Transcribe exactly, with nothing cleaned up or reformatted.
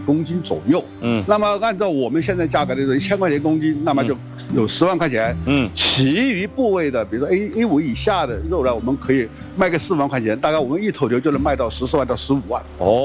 公斤左右。嗯，那么按照我们现在价格的一千块钱公斤，那么就有十万块钱。嗯，其余部位的，比如说 A A 五以下的肉呢，我们可以卖个四万块钱，大概我们一头牛就能卖到十四万到十五万。哦。